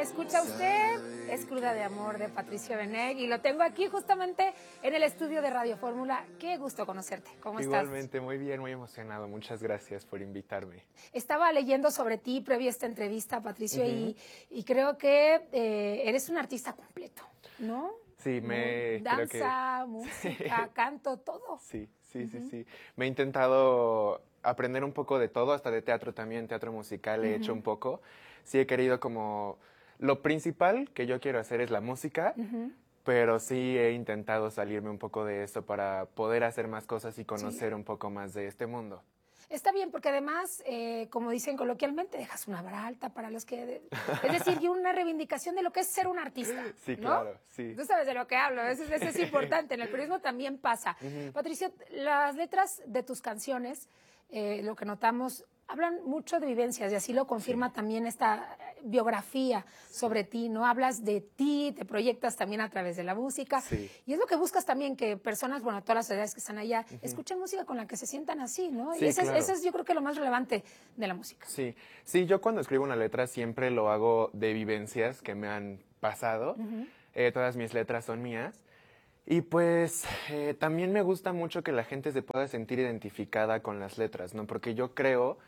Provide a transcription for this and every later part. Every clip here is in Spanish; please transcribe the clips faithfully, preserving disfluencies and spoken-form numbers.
escucha usted es Cruda de Amor de Patricio Beneg y lo tengo aquí justamente en el estudio de Radio Fórmula. Qué gusto conocerte. ¿Cómo estás? Igualmente, muy bien, muy emocionado. Muchas gracias por invitarme. Estaba leyendo sobre ti previa a esta entrevista, Patricio, uh-huh. y, y creo que eh, eres un artista completo, ¿no? Sí, me... Danza, creo que... música, sí. canto, todo. Sí, sí, uh-huh. sí, sí. Me he intentado aprender un poco de todo, hasta de teatro también, teatro musical he uh-huh. hecho un poco. Sí he querido como... Lo principal que yo quiero hacer es la música, uh-huh. pero sí he intentado salirme un poco de eso para poder hacer más cosas y conocer sí. un poco más de este mundo. Está bien, porque además, eh, como dicen coloquialmente, dejas una vara alta para los que... Es decir, y una reivindicación de lo que es ser un artista, Sí, ¿no? claro, sí. Tú sabes de lo que hablo, eso, eso es importante, en el periodismo también pasa. Uh-huh. Patricio, las letras de tus canciones, eh, lo que notamos... hablan mucho de vivencias y así lo confirma sí. también esta biografía sobre ti, ¿no? Hablas de ti, te proyectas también a través de la música sí. y es lo que buscas también, que personas, bueno, todas las edades que están allá, uh-huh. escuchen música con la que se sientan así, ¿no? Sí, y eso, claro. es, eso es yo creo que lo más relevante de la música. Sí, sí, yo cuando escribo una letra siempre lo hago de vivencias que me han pasado, uh-huh. eh, todas mis letras son mías. Y pues eh, también me gusta mucho que la gente se pueda sentir identificada con las letras, ¿no? Porque yo creo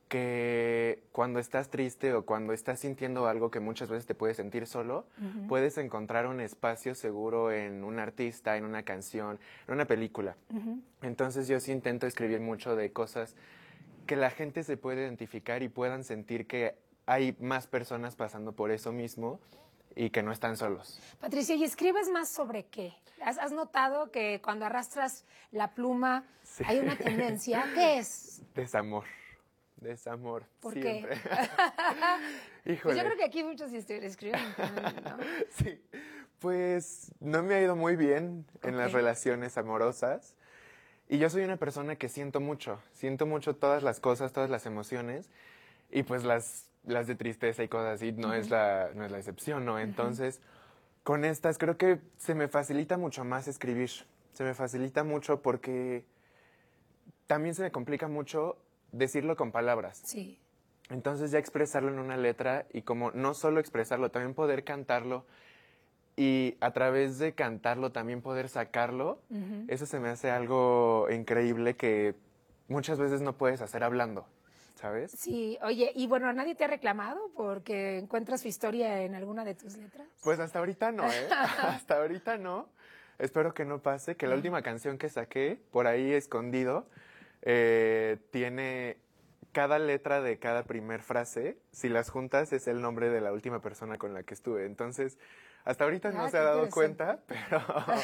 que cuando estás triste o cuando estás sintiendo algo que muchas veces te puedes sentir solo, uh-huh. puedes encontrar un espacio seguro en un artista, en una canción, en una película. Uh-huh. Entonces yo sí intento escribir mucho de cosas que la gente se puede identificar y puedan sentir que hay más personas pasando por eso mismo y que no están solos. Patricia, ¿y escribes más sobre qué? ¿Has, has notado que cuando arrastras la pluma sí. hay una tendencia? ¿Qué es? Desamor. Desamor. ¿Por siempre. qué? Híjole. Pues yo creo que aquí muchos escriben, ¿no? Sí. Pues no me ha ido muy bien en okay. las relaciones amorosas. Y yo soy una persona que siento mucho. Siento mucho todas las cosas, todas las emociones. Y pues las, las de tristeza y cosas así no, uh-huh. es la, no es la excepción, ¿no? Entonces, uh-huh. con estas creo que se me facilita mucho más escribir. Se me facilita mucho porque también se me complica mucho decirlo con palabras. Sí. Entonces ya expresarlo en una letra y como no solo expresarlo, también poder cantarlo y a través de cantarlo también poder sacarlo, uh-huh. eso se me hace algo increíble que muchas veces no puedes hacer hablando. ¿Sabes? Sí, oye, y bueno, ¿nadie te ha reclamado porque encuentras su historia en alguna de tus letras? Pues hasta ahorita no, ¿eh? Hasta ahorita no. Espero que no pase, que la última canción que saqué, por ahí escondido, eh, tiene cada letra de cada primer frase, si las juntas es el nombre de la última persona con la que estuve. Entonces, hasta ahorita ah, no se ha dado cuenta, pero...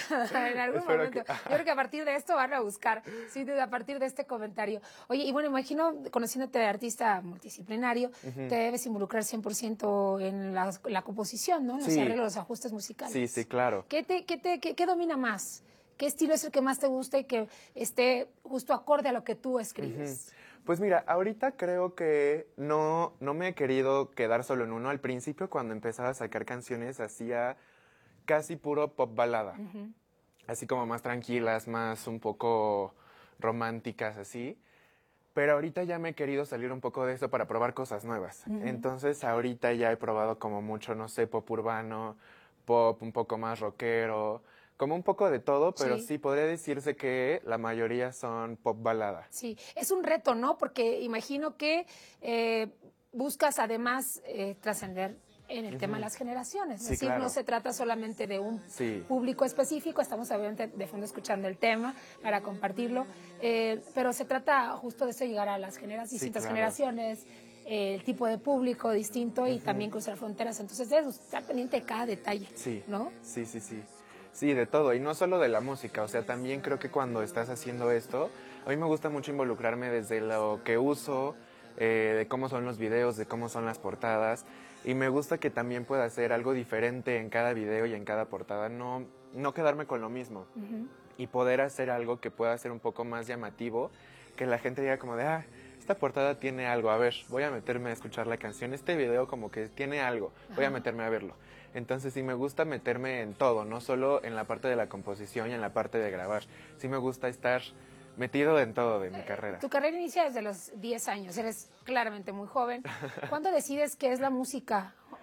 en algún momento. Que... Yo creo que a partir de esto van a buscar, sí, a partir de este comentario. Oye, y bueno, imagino, conociéndote de artista multidisciplinario, uh-huh. te debes involucrar cien por ciento en la, la composición, ¿no? En los sí. arreglos, los ajustes musicales. Sí, sí, claro. ¿Qué, te, qué, te, qué, qué domina más? ¿Qué estilo es el que más te gusta y que esté justo acorde a lo que tú escribes? Uh-huh. Pues mira, ahorita creo que no, no me he querido quedar solo en uno. Al principio, cuando empezaba a sacar canciones, hacía casi puro pop balada. Uh-huh. Así como más tranquilas, más un poco románticas, así. Pero ahorita ya me he querido salir un poco de eso para probar cosas nuevas. Uh-huh. Entonces, ahorita ya he probado como mucho, no sé, pop urbano, pop un poco más rockero... Como un poco de todo, pero sí. sí podría decirse que la mayoría son pop balada. Sí, es un reto, ¿no? Porque imagino que eh, buscas además eh, trascender en el uh-huh. tema de las generaciones. Sí, es decir, claro. no se trata solamente de un sí. público específico, estamos obviamente de fondo escuchando el tema para compartirlo, eh, pero se trata justo de eso, llegar a las generaciones, distintas sí, claro. generaciones, eh, el tipo de público distinto y uh-huh. también cruzar fronteras. Entonces debes estar pendiente de cada detalle, sí. ¿no? Sí, sí, sí. Sí, de todo, y no solo de la música, o sea, también creo que cuando estás haciendo esto, a mí me gusta mucho involucrarme desde lo que uso, eh, de cómo son los videos, de cómo son las portadas, y me gusta que también pueda hacer algo diferente en cada video y en cada portada, no, no quedarme con lo mismo, uh-huh. y poder hacer algo que pueda ser un poco más llamativo, que la gente diga como de, ah, esta portada tiene algo, a ver, voy a meterme a escuchar la canción, este video como que tiene algo, voy a meterme a verlo. Entonces sí me gusta meterme en todo, no solo en la parte de la composición y en la parte de grabar. Sí me gusta estar metido en todo de mi carrera. Tu carrera inicia desde los diez años, eres claramente muy joven. ¿Cuándo decides qué es la música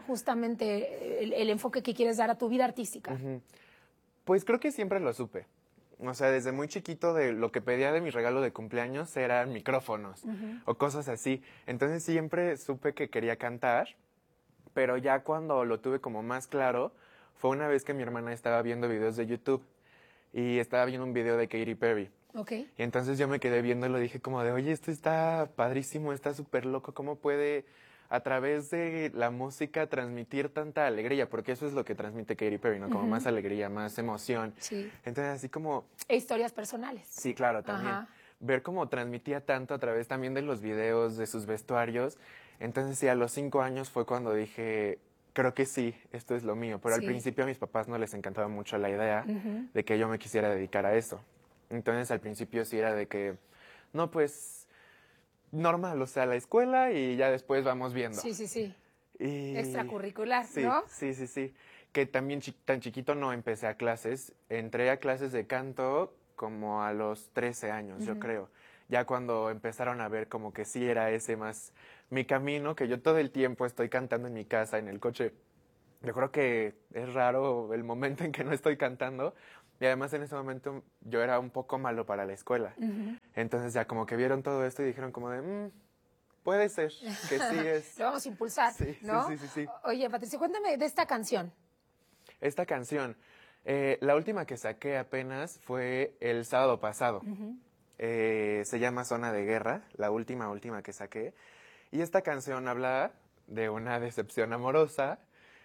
justamente el, el enfoque que quieres dar a tu vida artística? Uh-huh. Pues creo que siempre lo supe. O sea, desde muy chiquito de lo que pedía de mi regalo de cumpleaños eran micrófonos uh-huh. o cosas así. Entonces siempre supe que quería cantar, pero ya cuando lo tuve como más claro, fue una vez que mi hermana estaba viendo videos de YouTube y estaba viendo un video de Katy Perry. Okay. Y entonces yo me quedé viendo y lo dije como de, oye, esto está padrísimo, está súper loco, ¿cómo puede a través de la música transmitir tanta alegría? Porque eso es lo que transmite Katy Perry, ¿no? Como uh-huh. más alegría, más emoción. Sí. Entonces así como... E historias personales. Sí, claro, también. Ajá. Ver cómo transmitía tanto a través también de los videos, de sus vestuarios. Entonces sí, a los cinco años fue cuando dije, creo que sí, esto es lo mío. Pero sí. al principio a mis papás no les encantaba mucho la idea uh-huh. de que yo me quisiera dedicar a eso. Entonces al principio sí era de que, no, pues, normal, o sea, la escuela y ya después vamos viendo. Sí, sí, sí. Y... extracurricular, sí, ¿no? Sí, sí, sí. Que también chi- tan chiquito no empecé a clases. Entré a clases de canto como a los trece años, uh-huh. yo creo. Ya cuando empezaron a ver como que sí era ese más mi camino, que yo todo el tiempo estoy cantando en mi casa, en el coche. Yo creo que es raro el momento en que no estoy cantando. Y además en ese momento yo era un poco malo para la escuela. Uh-huh. Entonces ya como que vieron todo esto y dijeron como de, mmm, puede ser que sí es. Lo vamos a impulsar, sí, ¿no? Sí, sí, sí, sí. Oye, Patricia, cuéntame de esta canción. Esta canción, eh, la última que saqué apenas fue el sábado pasado. Uh-huh. Eh, se llama Zona de Guerra, la última, última que saqué. Y esta canción habla de una decepción amorosa.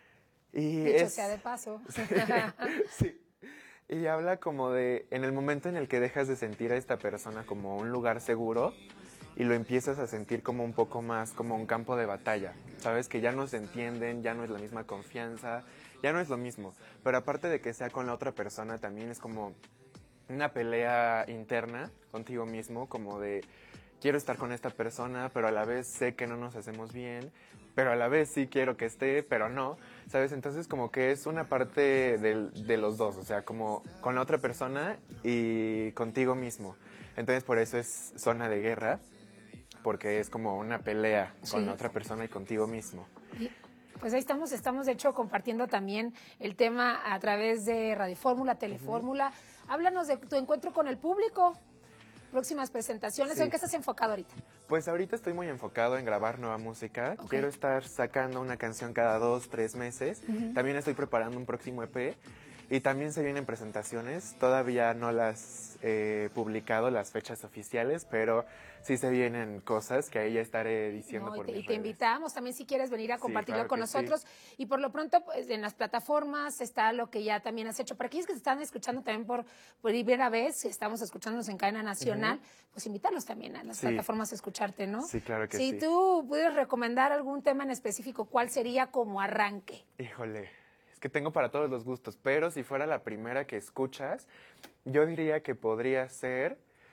Y Dicho es... sea de paso. Sí, sí. Y habla como de, en el momento en el que dejas de sentir a esta persona como un lugar seguro y lo empiezas a sentir como un poco más como un campo de batalla. Sabes que ya no se entienden, ya no es la misma confianza, ya no es lo mismo. Pero aparte de que sea con la otra persona, también es como una pelea interna contigo mismo, como de quiero estar con esta persona, pero a la vez sé que no nos hacemos bien, pero a la vez sí quiero que esté, pero no, ¿sabes? Entonces como que es una parte de, de los dos, o sea, como con la otra persona y contigo mismo. Entonces por eso es Zona de Guerra, porque es como una pelea sí. con la otra persona y contigo mismo. Y pues ahí estamos, estamos de hecho compartiendo también el tema a través de Radio Fórmula, Telefórmula. Uh-huh. Háblanos de tu encuentro con el público. Próximas presentaciones, sí. ¿En qué estás enfocado ahorita? Pues ahorita estoy muy enfocado en grabar nueva música. Okay. Quiero estar sacando una canción cada dos, tres meses. Uh-huh. También estoy preparando un próximo E P. Y también se vienen presentaciones. Todavía no las he eh, publicado, las fechas oficiales, pero sí se vienen cosas que ahí ya estaré diciendo no, por y te, mis y te redes. invitamos también si quieres venir a compartirlo sí, claro con nosotros. Sí. Y por lo pronto, pues, en las plataformas está lo que ya también has hecho. Para aquellos que te están escuchando también por, por primera vez, estamos escuchándonos en cadena nacional, uh-huh. pues invitarlos también a las sí. plataformas a escucharte, ¿no? Sí, claro que sí. Si tú pudieras recomendar algún tema en específico, ¿cuál sería como arranque? Híjole, es que tengo para todos los gustos, pero si fuera la primera que escuchas, yo diría que podría ser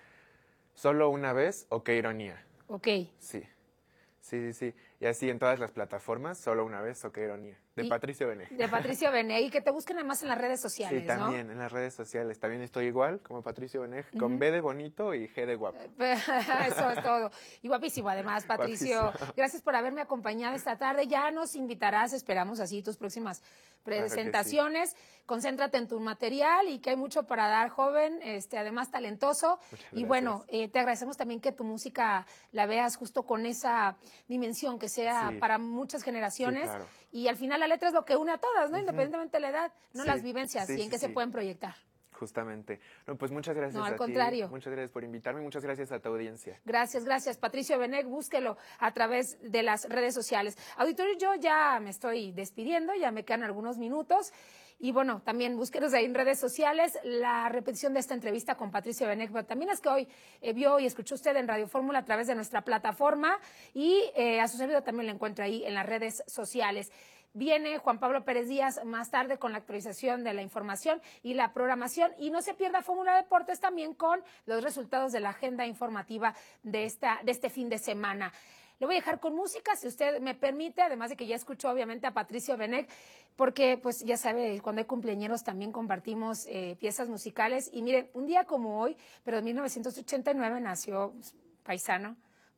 Solo una vez o Qué ironía. Ok. Sí, sí, sí, sí. Y así en todas las plataformas, Solo una vez o Qué ironía. De y, Patricio Bené. De Patricio Bené. Y que te busquen además en las redes sociales, sí, también ¿no? en las redes sociales. También estoy igual como Patricio Bené, uh-huh. con B de bonito y G de guapo. Eso es todo. Y guapísimo además, Patricio. Guapísimo. Gracias por haberme acompañado esta tarde. Ya nos invitarás, esperamos así tus próximas presentaciones. Sí. Concéntrate en tu material y que hay mucho para dar, joven, este, además talentoso. Y bueno, eh, te agradecemos también que tu música la veas justo con esa dimensión, que sea sí. para muchas generaciones. Sí, claro. Y al final la letra es lo que une a todas, ¿no? Uh-huh. Independientemente de la edad, no sí. las vivencias, sí, y en sí, qué sí. se pueden proyectar. Justamente. No, pues muchas gracias no, al a contrario. ti. Muchas gracias por invitarme, muchas gracias a tu audiencia. Gracias, gracias. Patricio Bené, búsquelo a través de las redes sociales. Auditorio, yo ya me estoy despidiendo, ya me quedan algunos minutos. Y bueno, también búsquenos ahí en redes sociales la repetición de esta entrevista con Patricio Bené, pero también es que hoy eh, vio y escuchó usted en Radio Fórmula a través de nuestra plataforma y eh, a su servidor también lo encuentra ahí en las redes sociales. Viene Juan Pablo Pérez Díaz más tarde con la actualización de la información y la programación. Y no se pierda Fórmula Deportes también con los resultados de la agenda informativa de, esta, de este fin de semana. Le voy a dejar con música, si usted me permite, además de que ya escuchó obviamente a Patricio Bené, porque pues ya sabe, cuando hay cumpleañeros también compartimos eh, piezas musicales. Y miren, un día como hoy, pero en mil novecientos ochenta y nueve nació pues, paisano,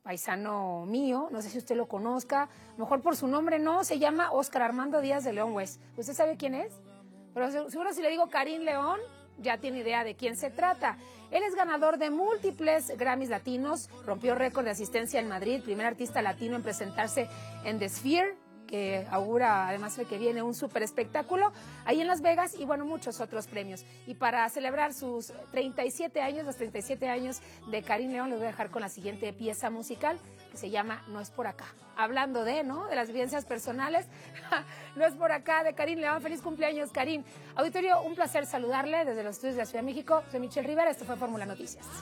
paisano mío, no sé si usted lo conozca, a lo mejor por su nombre no, se llama Óscar Armando Díaz de León West. ¿Usted sabe quién es? Pero seguro si le digo Karim León, ya tiene idea de quién se trata. Él es ganador de múltiples Grammys latinos, rompió récord de asistencia en Madrid, primer artista latino en presentarse en The Sphere, que augura además de que viene un súper espectáculo ahí en Las Vegas, y bueno, muchos otros premios. Y para celebrar sus treinta y siete años, los treinta y siete años de Karim León, les voy a dejar con la siguiente pieza musical que se llama No es por acá. Hablando de, ¿no? De las vivencias personales, No es por acá, de Karim León. Feliz cumpleaños, Karim. Auditorio, un placer saludarle desde los estudios de la Ciudad de México. Soy Michelle Rivera, esto fue Fórmula Noticias.